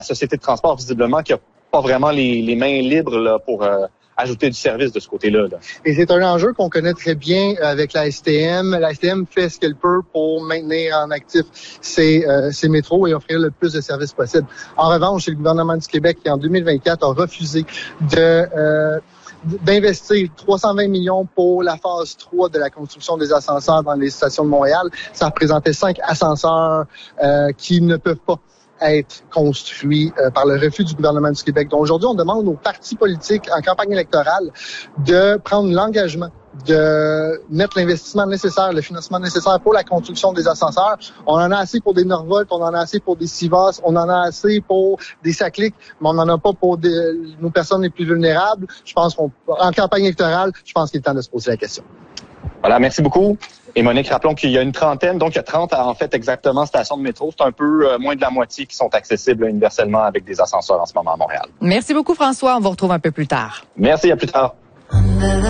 société de transport, visiblement, qui a pas vraiment les mains libres là, pour ajouter du service de ce côté-là. Là. Et c'est un enjeu qu'on connaît très bien avec la STM. La STM fait ce qu'elle peut pour maintenir en actif ses métros et offrir le plus de services possible. En revanche, c'est le gouvernement du Québec qui, en 2024, a refusé d'investir 320 millions pour la phase 3 de la construction des ascenseurs dans les stations de Montréal. Ça représentait 5 ascenseurs qui ne peuvent pas être construits par le refus du gouvernement du Québec. Donc aujourd'hui, on demande aux partis politiques en campagne électorale de prendre l'engagement de mettre l'investissement nécessaire, le financement nécessaire pour la construction des ascenseurs. On en a assez pour des Norvolt, on en a assez pour des Sivas, on en a assez pour des Saclic, mais on n'en a pas pour nos personnes les plus vulnérables. Je pense qu'en campagne électorale, je pense qu'il est temps de se poser la question. Voilà, merci beaucoup. Et Monique, rappelons qu'il y a une trentaine, donc il y a 30 en fait exactement stations de métro. C'est un peu moins de la moitié qui sont accessibles universellement avec des ascenseurs en ce moment à Montréal. Merci beaucoup François, on vous retrouve un peu plus tard. Merci, à plus tard.